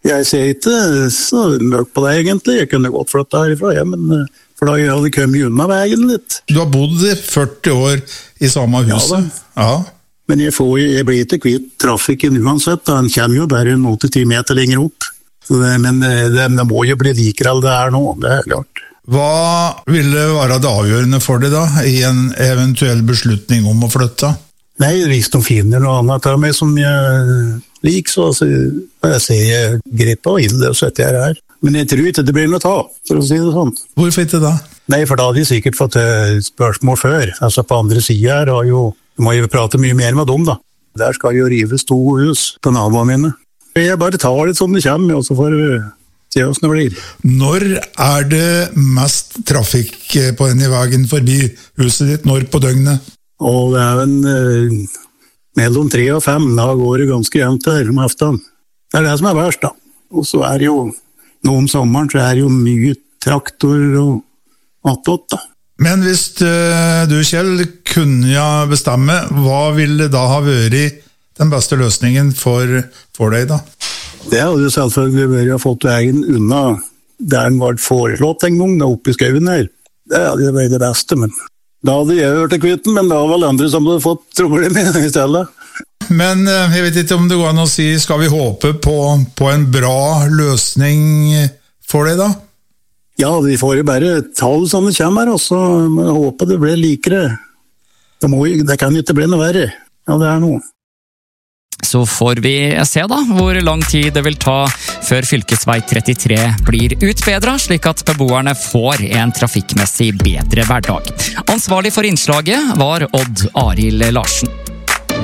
Jeg ser ikke så mørkt på det egentlig. Jeg kunne godt flytte herifra, men for da jeg hadde kommet unna veien litt. Du har bodd i 40 år i samme huset? Ja. Men jeg blir ikke kvitt trafikken uansett. Den kommer jo bare 8-10 meter lenger opp. Men det må jo bli likere det nå, det klart. Hva ville være det avgjørende for deg da, i en eventuell beslutning om å flytte? Nei, hvis de finner noe annet av meg som jeg liker, så jeg ser jeg grepet og inn det og setter jeg her. Men jeg tror ikke det blir noe ta, for å si det sånn. Hvorfor ikke da? Nei, for da hadde de sikkert fått spørsmål før. Altså på andre siden her, du må jo prate mye mer med dem da. Der skal jo rives 2 hus på naboene mine. Jeg bare tar det som det kommer, og så får vi se hvordan det blir. Når er det mest trafikk på denne veien forbi huset ditt? Når på døgnet? Og det er mellom 3 og 5, da går det ganske jevnt her om aften. Det er det som er verst da. Og så er det jo, nå om sommeren, så er det jo mye traktor og attåt da. Men hvis du, Kjell, kunne bestemme, hva ville da ha vært den beste løsningen for deg da? Det hadde jo selvfølgelig vært å fått veien unna der den var foreslått en gang, da oppe i skauen her. Det hadde jo vært det beste, men da hadde jeg hørt til kvitten, men da var vel andre som hadde fått problemer i stedet. Men jeg vet ikke om det går an å si, skal vi håpe på en bra løsning for deg da? Ja, vi får jo bare ta det som det kommer, og så håper det blir likere. Det kan jo ikke bli noe verre. Ja, det er noe. Så får vi se da hvor lang tid det vil ta før fylkesvei 33 blir utbedret, slik at beboerne får en trafikkmessig bedre hverdag. Ansvarlig for innslaget var Odd Arild Larsen.